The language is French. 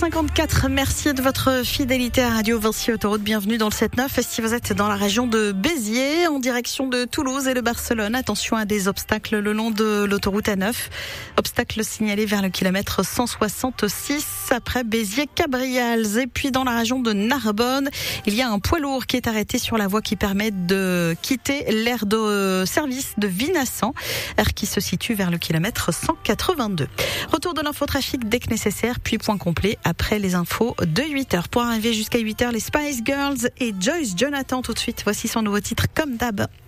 7h54, merci de votre fidélité à Radio Vinci Autoroute. Bienvenue dans le 7-9. Et si vous êtes dans la région de Béziers, en direction de Toulouse et de Barcelone, attention à des obstacles le long de l'autoroute A9. Obstacles signalés vers le kilomètre 166 après Béziers-Cabrials. Et puis dans la région de Narbonne, il y a un poids lourd qui est arrêté sur la voie qui permet de quitter l'aire de service de Vinassan, aire qui se situe vers le kilomètre 182. Retour de l'infotrafic dès que nécessaire, puis point complet après les infos de 8h. Pour arriver jusqu'à 8h, les Spice Girls et Joyce Jonathan tout de suite. Voici son nouveau titre Comme d'hab.